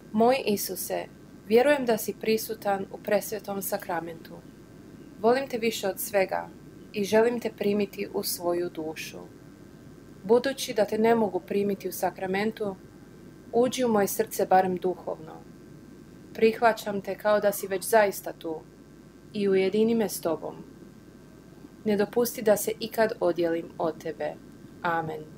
Moj Isuse, vjerujem da si prisutan u presvetom sakramentu. Volim te više od svega i želim te primiti u svoju dušu. Budući da te ne mogu primiti u sakramentu, uđi u moje srce barem duhovno. Prihvaćam te kao da si već zaista tu i ujedini me s tobom. Ne dopusti da se ikad odjelim od tebe. Amen.